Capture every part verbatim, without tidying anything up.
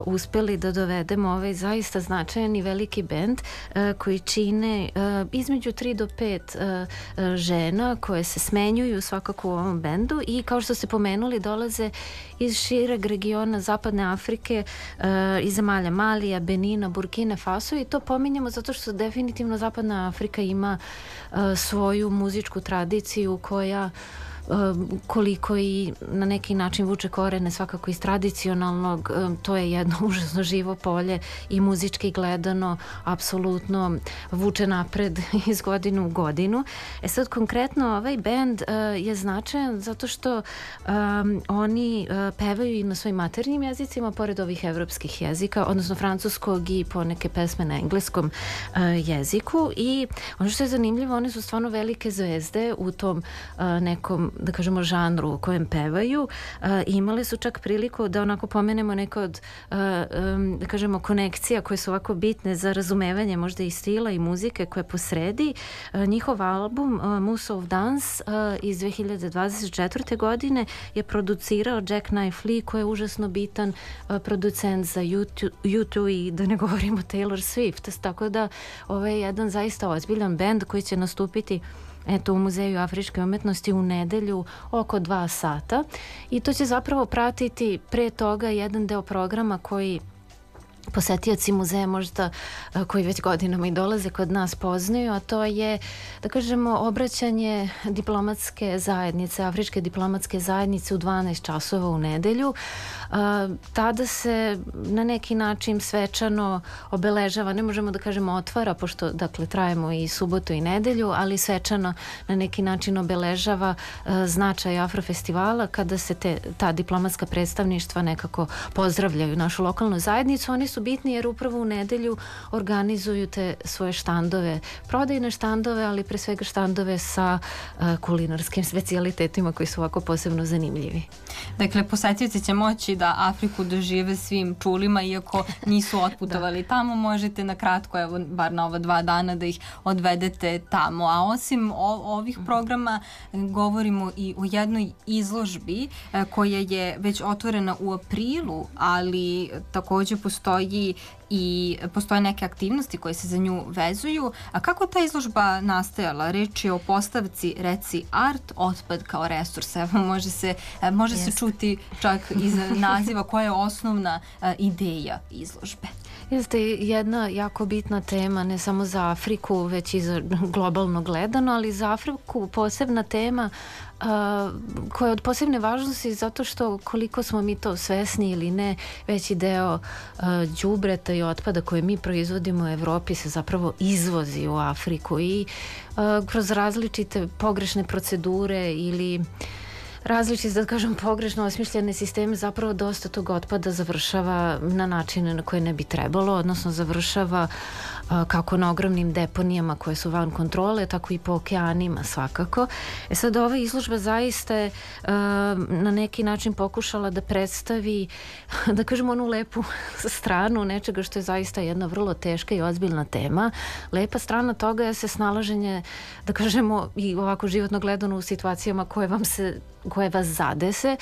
uspeli da dovedemo ovaj zaista značajan i veliki bend uh, koji čine uh, između tri do pet uh, uh, žena koje se smenjuju svakako u ovom bendu i kao što ste pomenuli dolaze iz šireg regiona Zapadne Afrike, uh, iz zemalja Malija, Benina, Burkina Faso i to pominjamo zato što definitivno Zapadna Afrika ima uh, svoju muzičku tradiciju koja koliko i na neki način vuče korene svakako iz tradicionalnog, to je jedno užasno živo polje i muzički gledano apsolutno vuče napred iz godinu u godinu. E sad konkretno ovaj band uh, je značajan zato što um, oni uh, pevaju i na svojim maternjim jezicima pored ovih evropskih jezika, odnosno francuskog i poneke pesme na engleskom uh, jeziku i ono što je zanimljivo, one su stvarno velike zvezde u tom uh, nekom da kažemo žanru u kojem pevaju. Uh, imale su čak priliku da onako pomenemo neke od uh, um, da kažemo konekcija koje su ovako bitne za razumevanje možda i stila i muzike koje posredi. Uh, njihov album uh, Mousse of Dance uh, iz dve hiljade dvadeset četvrte. godine je producirao Jack Knife Lee koji je užasno bitan uh, producent za U dva i da ne govorimo Taylor Swift. Tako da ovo je jedan zaista ozbiljan bend koji će nastupiti eto u Muzeju afričke umetnosti u nedelju oko dva sata i to će zapravo pratiti pre toga jedan deo programa koji posetioci muzeja možda koji već godinama i dolaze kod nas poznaju, a to je da kažemo obraćanje diplomatske zajednice, afričke diplomatske zajednice u dvanaest časova u nedelju. Tada se na neki način svečano obeležava, ne možemo da kažemo otvara, pošto dakle trajemo i subotu i nedelju, ali svečano na neki način obeležava značaj Afrofestivala kada se te, ta diplomatska predstavništva nekako pozdravljaju našu lokalnu zajednicu. Oni su bitni jer upravo u nedelju organizuju te svoje štandove, prodajne štandove, ali pre svega štandove sa uh, kulinarskim specijalitetima koji su ovako posebno zanimljivi. Dakle, posetioci će moći da Afriku dožive svim čulima, iako nisu otputovali tamo, možete na kratko, evo, bar na ova dva dana da ih odvedete tamo. A osim o, ovih programa govorimo i o jednoj izložbi eh, koja je već otvorena u aprilu, ali takođe postoji i postoje neke aktivnosti koje se za nju vezuju. A kako ta izložba nastajala? Reč je o postavci Reci art, otpad kao resurs. Evo, može se, može se čuti čak iz naziva koja je osnovna a, ideja izložbe. Jeste jedna jako bitna tema, ne samo za Afriku, već i za globalno gledano, ali za Afriku posebna tema Uh, koja je od posebne važnosti zato što koliko smo mi to svesni ili ne, veći deo uh, đubreta i otpada koje mi proizvodimo u Evropi se zapravo izvozi u Afriku i uh, kroz različite pogrešne procedure ili različite, da kažem, pogrešno osmišljene sisteme zapravo dosta tog otpada završava na načine na koje ne bi trebalo, odnosno završava a, kako na ogromnim deponijama koje su van kontrole, tako i po okeanima svakako. E sad ova izložba zaista je a, na neki način pokušala da predstavi, da kažem, onu lepu stranu nečega što je zaista jedna vrlo teška i ozbiljna tema. Lepa strana toga je se snalaženje, da kažemo, i ovako životno gledano u situacijama koje vam se koje vas zadese,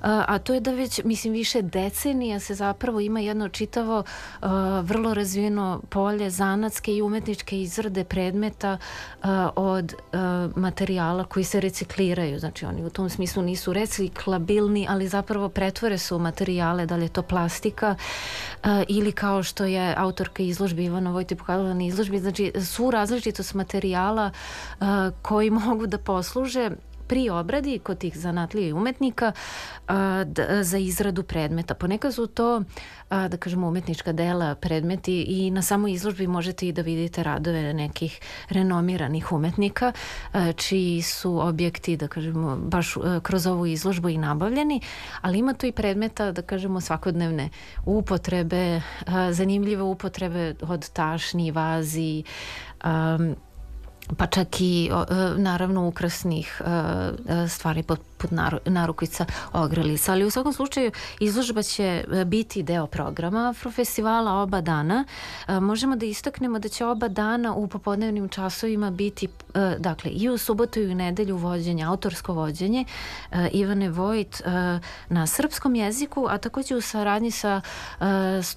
a to je da već, mislim, više decenija se zapravo ima jedno čitavo uh, vrlo razvijeno polje zanatske i umetničke izrade predmeta uh, od uh, materijala koji se recikliraju. Znači oni u tom smislu nisu reciklabilni, ali zapravo pretvore su materijale, da li je to plastika uh, ili kao što je autorka izložbe Ivana Vojtej pokazala na izložbi, znači su različitost materijala uh, koji mogu da posluže pri obradi kod tih zanatlija i umetnika a, d, za izradu predmeta. Ponekad su to, a, da kažemo, umetnička dela, predmeti i na samoj izložbi možete i da vidite radove nekih renomiranih umetnika a, čiji su objekti, da kažemo, baš a, kroz ovu izložbu i nabavljeni, ali ima tu i predmeta, da kažemo, svakodnevne upotrebe, a, zanimljive upotrebe od tašni, vazi, a, pa čak i naravno ukrasnih stvari poput narukvica, ogrlica. Ali u svakom slučaju izložba će biti deo programa Afrofestivala oba dana. Možemo da istaknemo da će oba dana u popodnevnim časovima biti, dakle, i u subotu i u nedelju vođenje, autorsko vođenje Ivane Vojt na srpskom jeziku, a takođe u saradnji sa